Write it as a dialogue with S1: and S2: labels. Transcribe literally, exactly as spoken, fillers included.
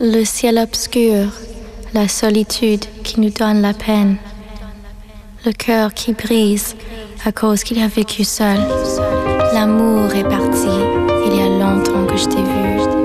S1: Le ciel obscur, la solitude qui nous donne la peine, le cœur qui brise à cause qu'il a vécu seul. L'amour est parti, il y a longtemps que je t'ai vu.